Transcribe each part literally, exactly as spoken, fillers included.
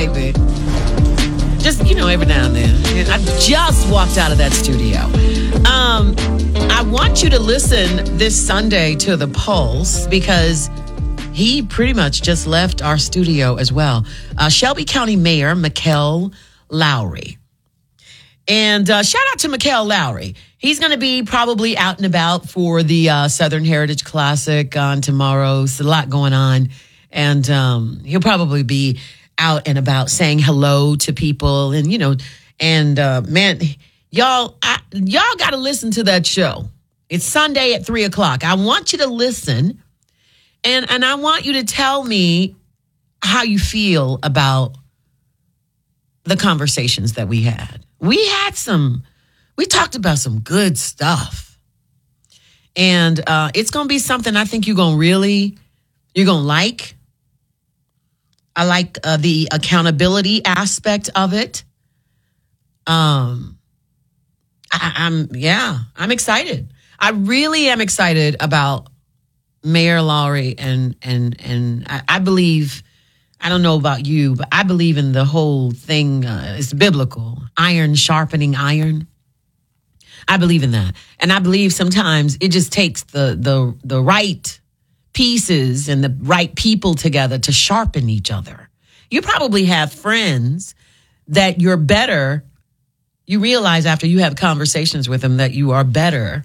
baby. Just, you know, every now and then. I just walked out of that studio. Um, I want you to listen this Sunday to The Pulse because he pretty much just left our studio as well. Uh, Shelby County Mayor Mykell Lowry. And uh, shout out to Mykell Lowry. He's going to be probably out and about for the uh, Southern Heritage Classic on tomorrow. There's a lot going on. And um, he'll probably be out and about saying hello to people. And, you know, and uh, man, y'all, I, y'all got to listen to that show. It's Sunday at three o'clock. I want you to listen. And, and I want you to tell me how you feel about the conversations that we had. We had some, we talked about some good stuff. And uh, it's going to be something I think you're going to really, you're going to like. I like uh, the accountability aspect of it. Um, I, I'm, yeah, I'm excited. I really am excited about Mayor Lowry. And, and, and I, I believe, I don't know about you, but I believe in the whole thing. Uh, it's biblical. Iron sharpening iron. I believe in that. And I believe sometimes it just takes the the the right pieces and the right people together to sharpen each other. You probably have friends that you're better. You realize after you have conversations with them that you are better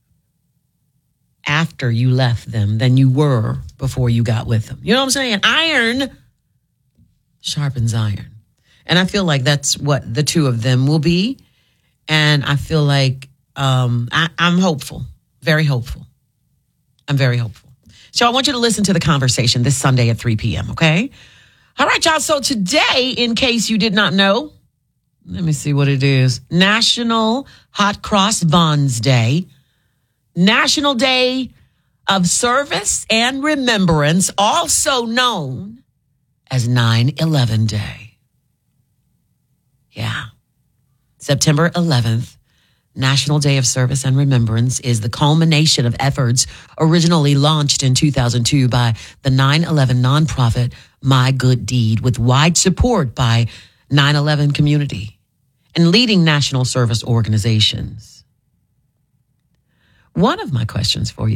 after you left them than you were before you got with them. You know what I'm saying? Iron sharpens iron. And I feel like that's what the two of them will be. And I feel like um, I, I'm hopeful, very hopeful. I'm very hopeful. So I want you to listen to the conversation this Sunday at three p.m., okay? All right, y'all. So today, in case you did not know, let me see what it is. National Hot Cross Buns Day. National Day of Service and Remembrance, also known as nine eleven Day. Yeah. September eleventh, National Day of Service and Remembrance, is the culmination of efforts originally launched in two thousand two by the nine eleven nonprofit My Good Deed, with wide support by nine eleven community and leading national service organizations. One of my questions for you